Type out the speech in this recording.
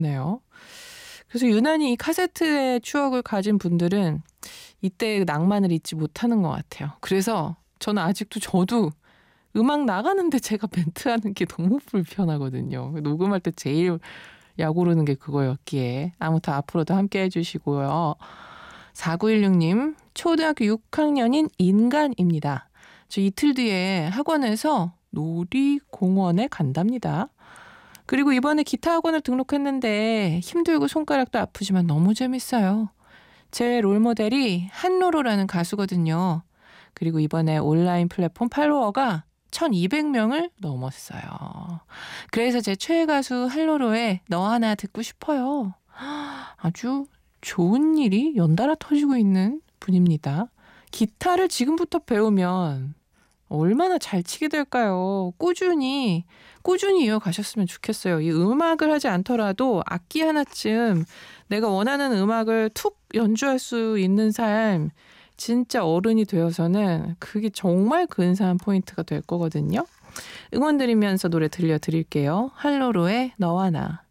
네요. 그래서 유난히 이 카세트의 추억을 가진 분들은 이때의 낭만을 잊지 못하는 것 같아요. 그래서 저는 아직도 저도 음악 나가는데 제가 멘트하는 게 너무 불편하거든요. 녹음할 때 제일 약 오르는 게 그거였기에. 아무튼 앞으로도 함께 해주시고요. 4916님, 초등학교 6학년인 인간입니다. 저 이틀 뒤에 학원에서 놀이공원에 간답니다. 그리고 이번에 기타 학원을 등록했는데 힘들고 손가락도 아프지만 너무 재밌어요. 제 롤모델이 한로로라는 가수거든요. 그리고 이번에 온라인 플랫폼 팔로워가 1200명을 넘었어요. 그래서 제 최애 가수 한로로의 너 하나 듣고 싶어요. 아주 좋은 일이 연달아 터지고 있는 분입니다. 기타를 지금부터 배우면 얼마나 잘 치게 될까요? 꾸준히 이어가셨으면 좋겠어요. 이 음악을 하지 않더라도 악기 하나쯤 내가 원하는 음악을 툭 연주할 수 있는 삶, 진짜 어른이 되어서는 그게 정말 근사한 포인트가 될 거거든요. 응원드리면서 노래 들려드릴게요. 한로로의 너와 나.